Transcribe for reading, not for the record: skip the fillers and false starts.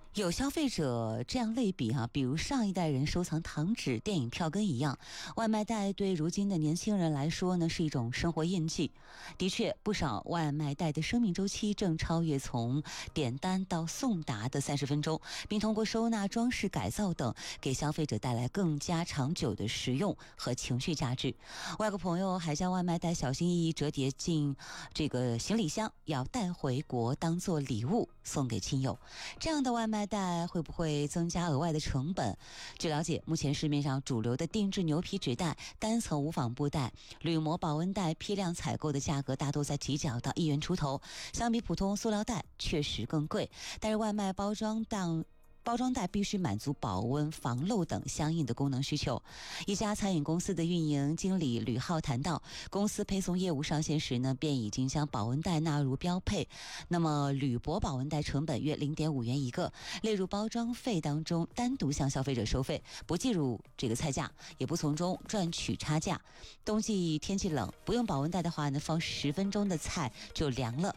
有消费者这样类比比如上一代人收藏糖纸、电影票根一样，外卖袋对如今的年轻人来说呢是一种生活印记。的确，不少外卖袋的生命周期正超越从点单到送达的30分钟，并通过收纳、装饰、改造等，给消费者带来更加长久的实用和情绪价值。我有个朋友还将外卖袋小心翼翼折叠进这个行李箱，要带回国当做礼物送给亲友。这样的外卖袋会不会增加额外的成本？据了解，目前市面上主流的定制牛皮纸袋、单层无纺布袋、铝膜保温袋批量采购的价格大多在几角到1元出头，相比普通塑料袋确实更贵。但是外卖包装袋必须满足保温、防漏等相应的功能需求。一家餐饮公司的运营经理吕浩谈到，公司配送业务上线时呢，便已经将保温袋纳入标配。那么铝箔保温袋成本约0.5元一个，列入包装费当中，单独向消费者收费，不计入这个菜价，也不从中赚取差价。冬季天气冷，不用保温袋的话呢，放10分钟的菜就凉了。